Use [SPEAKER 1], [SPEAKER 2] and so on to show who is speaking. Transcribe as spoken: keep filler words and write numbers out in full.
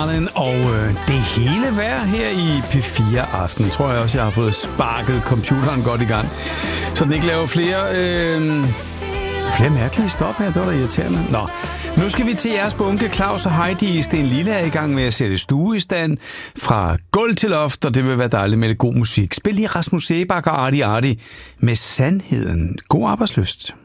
[SPEAKER 1] Darling og øh, det hele værd her i P fire Aften. Tror jeg også, jeg har fået sparket computeren godt i gang, så den ikke laver flere, øh, flere mærkelige stop her. Det var da irriterende. Nå, nu skal vi til jeres bunke. Claus og Heidi i Sten Lille er i gang med at sætte stue i stand fra gulv til loft, og det vil være dejligt med lidt god musik. Spil lige Rasmus Sebak og Arti Arti med Sandheden. God arbejdslyst.